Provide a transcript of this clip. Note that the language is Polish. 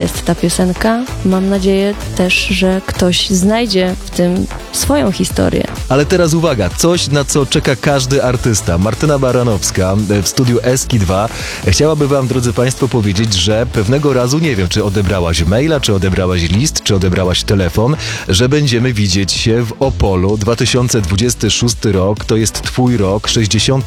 jest ta piosenka. Mam nadzieję też, że ktoś znajdzie w tym swoją historię. Ale teraz uwaga, coś na co czeka każdy artysta. Martyna Baranowska w studiu Eski 2 chciałaby wam, drodzy państwo, powiedzieć, że pewnego razu, nie wiem, czy odebrałaś maila, czy odebrałaś list, czy odebrałaś telefon, że będziemy widzieć się w Opolu. 2026 rok to jest twój rok, 60.